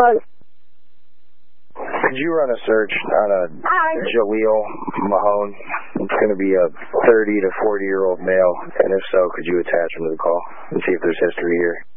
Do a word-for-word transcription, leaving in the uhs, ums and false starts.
close. Could you run a search on a Jaleel Mahone? It's going to be a thirty to forty year old male, and if so, could you attach him to the call and see if there's history here?